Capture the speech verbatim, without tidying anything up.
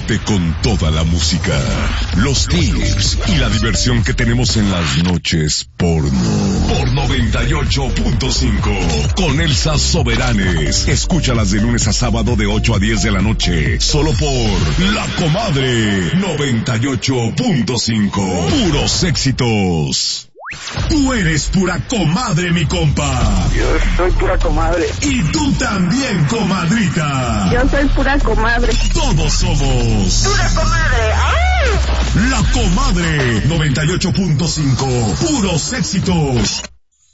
despertarte con toda la música, los tips y la diversión que tenemos en las noches porno. Por noventa y ocho punto cinco, con Elsa Soberanes. Escúchalas de lunes a sábado de ocho a diez de la noche, solo por La Comadre noventa y ocho punto cinco. Puros éxitos. Tú eres pura comadre, mi compa. Yo soy pura comadre. Y tú también, comadrita. Yo soy pura comadre. Todos somos pura comadre. ¡Ay! La Comadre noventa y ocho punto cinco. Puros éxitos.